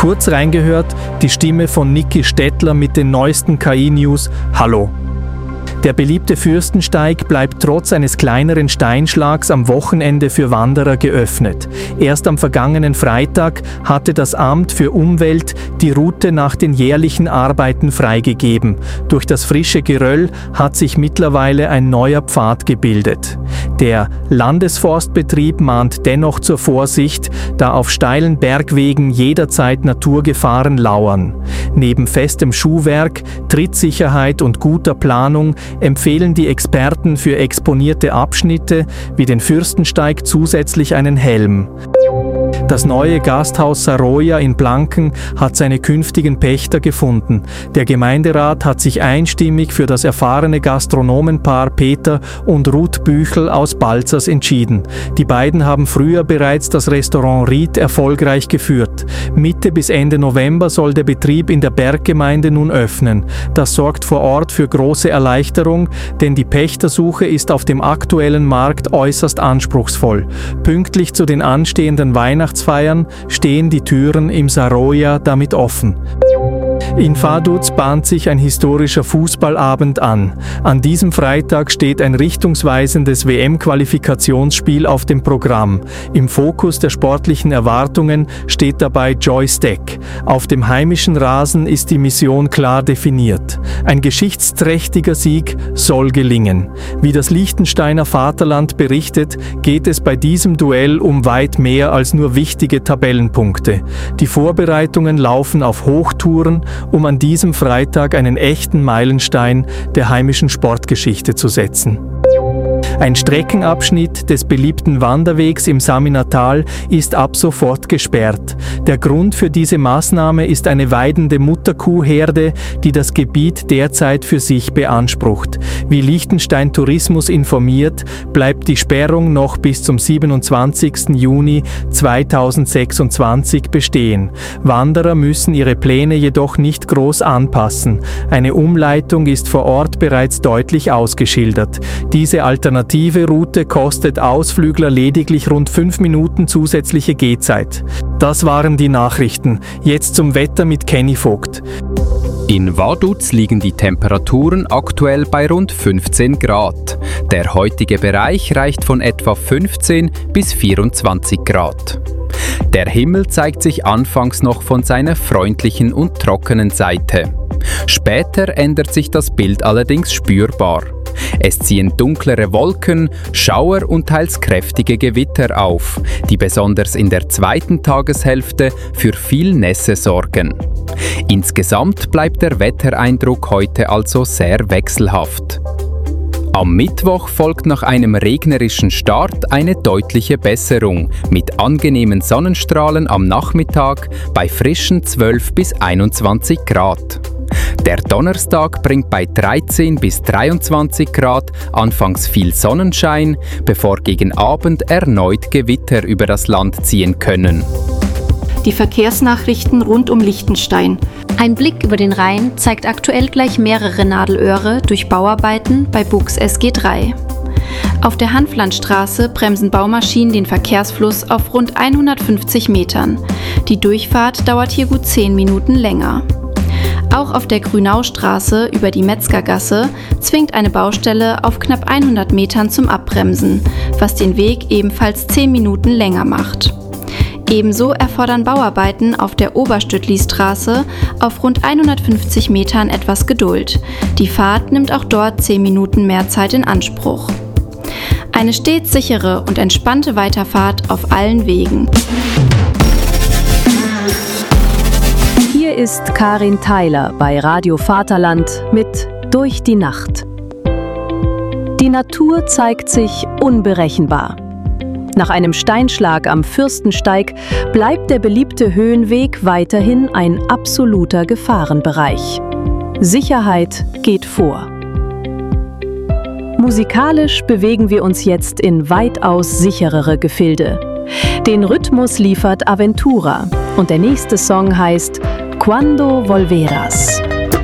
Kurz reingehört, die Stimme von Niki Stettler mit den neuesten KI-News. Hallo! Der beliebte Fürstensteig bleibt trotz eines kleineren Steinschlags am Wochenende für Wanderer geöffnet. Erst am vergangenen Freitag hatte das Amt für Umwelt die Route nach den jährlichen Arbeiten freigegeben. Durch das frische Geröll hat sich mittlerweile ein neuer Pfad gebildet. Der Landesforstbetrieb mahnt dennoch zur Vorsicht, da auf steilen Bergwegen jederzeit Naturgefahren lauern. Neben festem Schuhwerk, Trittsicherheit und guter Planung empfehlen die Experten für exponierte Abschnitte wie den Fürstensteig zusätzlich einen Helm. Das neue Gasthaus Saroja in Blanken hat seine künftigen Pächter gefunden. Der Gemeinderat hat sich einstimmig für das erfahrene Gastronomenpaar Peter und Ruth Büchel aus Balzers entschieden. Die beiden haben früher bereits das Restaurant Ried erfolgreich geführt. Mitte bis Ende November soll der Betrieb in der Berggemeinde nun öffnen. Das sorgt vor Ort für große Erleichterung, denn die Pächtersuche ist auf dem aktuellen Markt äußerst anspruchsvoll. Pünktlich zu den anstehenden Weihnachtsfeiern stehen die Türen im Saroja damit offen. In Vaduz bahnt sich ein historischer Fußballabend an. An diesem Freitag steht ein richtungsweisendes WM-Qualifikationsspiel auf dem Programm. Im Fokus der sportlichen Erwartungen steht dabei Joystack. Auf dem heimischen Rasen ist die Mission klar definiert. Ein geschichtsträchtiger Sieg soll gelingen. Wie das Liechtensteiner Vaterland berichtet, geht es bei diesem Duell um weit mehr als nur wichtige Tabellenpunkte. Die Vorbereitungen laufen auf Hochtouren, um an diesem Freitag einen echten Meilenstein der heimischen Sportgeschichte zu setzen. Ein Streckenabschnitt des beliebten Wanderwegs im Saminer Tal ist ab sofort gesperrt. Der Grund für diese Maßnahme ist eine weidende Mutterkuhherde, die das Gebiet derzeit für sich beansprucht. Wie Liechtenstein Tourismus informiert, bleibt die Sperrung noch bis zum 27. Juni 2026 bestehen. Wanderer müssen ihre Pläne jedoch nicht groß anpassen. Eine Umleitung ist vor Ort bereits deutlich ausgeschildert. Diese alternative Route kostet Ausflügler lediglich rund 5 Minuten zusätzliche Gehzeit. Das waren die Nachrichten. Jetzt zum Wetter mit Kenny Vogt. In Vaduz liegen die Temperaturen aktuell bei rund 15 Grad. Der heutige Bereich reicht von etwa 15 bis 24 Grad. Der Himmel zeigt sich anfangs noch von seiner freundlichen und trockenen Seite. Später ändert sich das Bild allerdings spürbar. Es ziehen dunklere Wolken, Schauer und teils kräftige Gewitter auf, die besonders in der zweiten Tageshälfte für viel Nässe sorgen. Insgesamt bleibt der Wettereindruck heute also sehr wechselhaft. Am Mittwoch folgt nach einem regnerischen Start eine deutliche Besserung mit angenehmen Sonnenstrahlen am Nachmittag bei frischen 12 bis 21 Grad. Der Donnerstag bringt bei 13 bis 23 Grad anfangs viel Sonnenschein, bevor gegen Abend erneut Gewitter über das Land ziehen können. Die Verkehrsnachrichten rund um Liechtenstein. Ein Blick über den Rhein zeigt aktuell gleich mehrere Nadelöhre durch Bauarbeiten bei Bux SG3. Auf der Hanflandstraße bremsen Baumaschinen den Verkehrsfluss auf rund 150 Metern. Die Durchfahrt dauert hier gut 10 Minuten länger. Auch auf der Grünaustraße über die Metzgergasse zwingt eine Baustelle auf knapp 100 Metern zum Abbremsen, was den Weg ebenfalls 10 Minuten länger macht. Ebenso erfordern Bauarbeiten auf der Oberstüttli-Straße auf rund 150 Metern etwas Geduld. Die Fahrt nimmt auch dort 10 Minuten mehr Zeit in Anspruch. Eine stets sichere und entspannte Weiterfahrt auf allen Wegen. Hier ist Karin Theiler bei Radio Vaterland mit Durch die Nacht. Die Natur zeigt sich unberechenbar. Nach einem Steinschlag am Fürstensteig bleibt der beliebte Höhenweg weiterhin ein absoluter Gefahrenbereich. Sicherheit geht vor. Musikalisch bewegen wir uns jetzt in weitaus sicherere Gefilde. Den Rhythmus liefert Aventura und der nächste Song heißt Cuando Volverás.